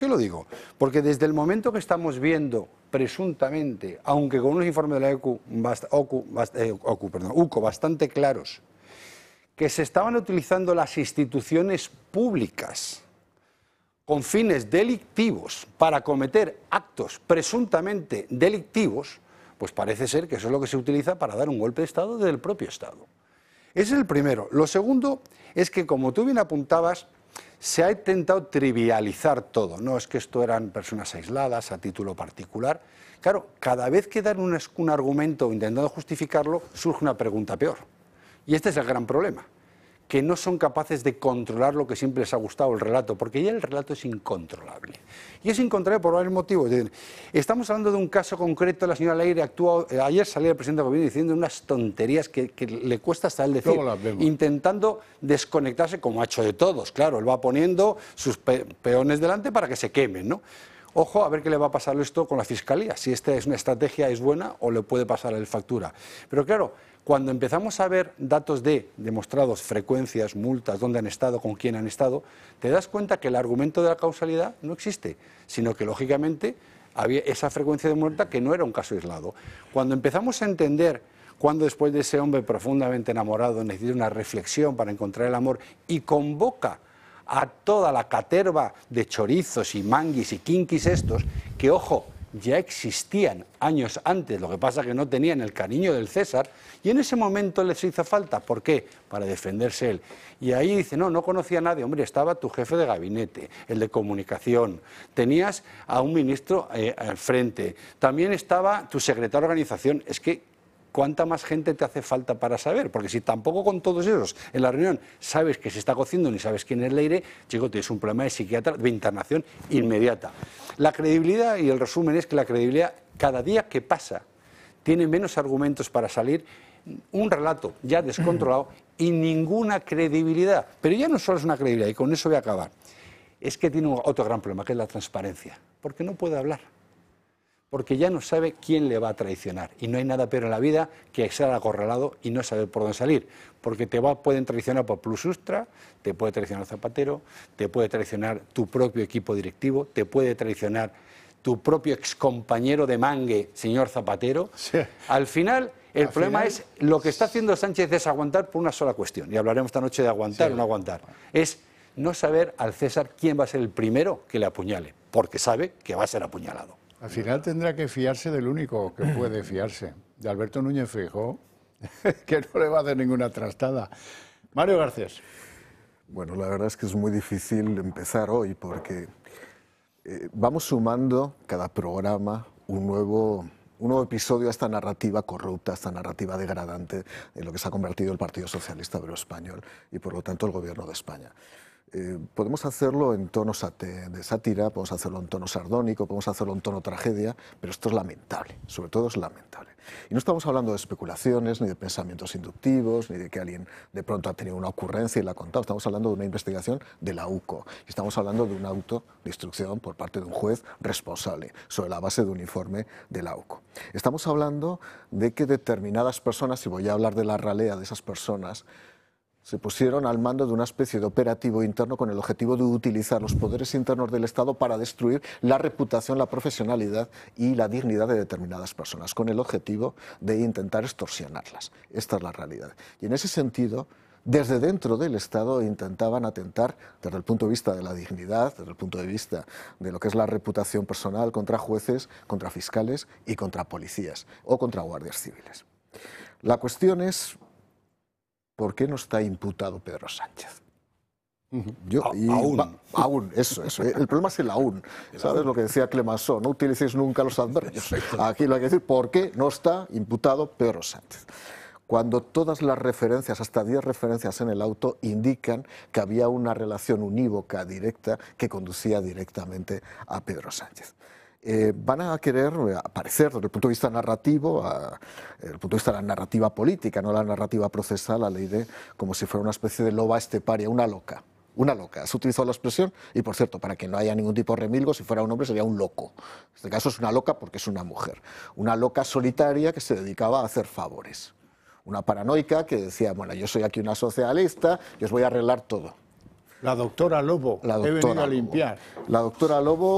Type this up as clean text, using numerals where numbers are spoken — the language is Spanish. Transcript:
¿Qué lo digo? Porque desde el momento que estamos viendo, presuntamente, aunque con unos informes de la UCO bastante claros, que se estaban utilizando las instituciones públicas con fines delictivos para cometer actos presuntamente delictivos, pues parece ser que eso es lo que se utiliza para dar un golpe de Estado desde el propio Estado. Ese es el primero. Lo segundo es que, como tú bien apuntabas, se ha intentado trivializar todo. No es que esto eran personas aisladas, a título particular. Claro, cada vez que dan un argumento intentando justificarlo, surge una pregunta peor. Y este es el gran problema, que no son capaces de controlar lo que siempre les ha gustado, el relato, porque ya el relato es incontrolable. Y es incontrolable por varios motivos. Estamos hablando de un caso concreto, la señora Leire actuó, ayer salía el presidente del gobierno diciendo unas tonterías que le cuesta hasta él decir, intentando desconectarse, como ha hecho de todos, claro, él va poniendo sus peones delante para que se quemen, ¿no? Ojo a ver qué le va a pasar esto con la Fiscalía, si esta es una estrategia es buena o le puede pasar el factura. Pero claro, cuando empezamos a ver datos demostrados, frecuencias, multas, dónde han estado, con quién han estado, te das cuenta que el argumento de la causalidad no existe, sino que lógicamente había esa frecuencia de muerte que no era un caso aislado. Cuando empezamos a entender cuando después de ese hombre profundamente enamorado necesita una reflexión para encontrar el amor y convoca a toda la caterva de chorizos y manguis y kinkis estos, que ojo, ya existían años antes, lo que pasa que no tenían el cariño del César, y en ese momento les hizo falta. ¿Por qué? Para defenderse él. Y ahí dice, no conocía a nadie. Hombre, estaba tu jefe de gabinete, el de comunicación, tenías a un ministro al frente, también estaba tu secretario de organización. Es que, ¿cuánta más gente te hace falta para saber? Porque si tampoco con todos esos en la reunión sabes que se está cociendo ni sabes quién es Leire, chico, tienes un problema de psiquiatra de internación inmediata. La credibilidad, y el resumen es que la credibilidad, cada día que pasa, tiene menos argumentos para salir, un relato ya descontrolado y ninguna credibilidad. Pero ya no solo es una credibilidad, y con eso voy a acabar, es que tiene otro gran problema, que es la transparencia, porque no puede hablar. Porque ya no sabe quién le va a traicionar. Y no hay nada peor en la vida que ser acorralado y no saber por dónde salir. Porque pueden traicionar por plus ultra, te puede traicionar Zapatero, te puede traicionar tu propio equipo directivo, te puede traicionar tu propio excompañero de mangue, señor Zapatero. Sí. Al final, el problema es lo que está haciendo Sánchez es aguantar por una sola cuestión. Y hablaremos esta noche de aguantar o no aguantar. Es no saber al César quién va a ser el primero que le apuñale, porque sabe que va a ser apuñalado. Al final tendrá que fiarse del único que puede fiarse, de Alberto Núñez Feijóo, que no le va a hacer ninguna trastada. Mario Garcés. Bueno, la verdad es que es muy difícil empezar hoy porque vamos sumando cada programa un nuevo episodio a esta narrativa corrupta, a esta narrativa degradante en lo que se ha convertido el Partido Socialista Obrero Español y por lo tanto el Gobierno de España. Podemos hacerlo en tono de sátira, podemos hacerlo en tono sardónico, podemos hacerlo en tono tragedia, pero esto es lamentable, sobre todo es lamentable. Y no estamos hablando de especulaciones, ni de pensamientos inductivos, ni de que alguien de pronto ha tenido una ocurrencia y la ha contado. Estamos hablando de una investigación de la UCO. Estamos hablando de un auto de instrucción por parte de un juez responsable, sobre la base de un informe de la UCO. Estamos hablando de que determinadas personas, y voy a hablar de la ralea de esas personas, se pusieron al mando de una especie de operativo interno con el objetivo de utilizar los poderes internos del Estado para destruir la reputación, la profesionalidad y la dignidad de determinadas personas, con el objetivo de intentar extorsionarlas. Esta es la realidad. Y en ese sentido, desde dentro del Estado intentaban atentar desde el punto de vista de la dignidad, desde el punto de vista de lo que es la reputación personal contra jueces, contra fiscales y contra policías o contra guardias civiles. La cuestión es: ¿por qué no está imputado Pedro Sánchez? Aún, eso. El problema es el aún. ¿Sabes lo que decía Clemenceau? No utilicéis nunca los adverbios. Aquí lo hay que decir: ¿por qué no está imputado Pedro Sánchez? Cuando todas las referencias, hasta 10 referencias en el auto, indican que había una relación unívoca, directa, que conducía directamente a Pedro Sánchez. Van a querer aparecer desde el punto de vista narrativo, desde el punto de vista de la narrativa política, no la narrativa procesal, a Leire como si fuera una especie de loba esteparia, una loca. Una loca, has utilizado la expresión, y por cierto, para que no haya ningún tipo de remilgo, si fuera un hombre sería un loco. En este caso es una loca porque es una mujer. Una loca solitaria que se dedicaba a hacer favores. Una paranoica que decía, bueno, yo soy aquí una socialista y os voy a arreglar todo. La doctora Lobo, he venido a limpiar. La doctora Lobo,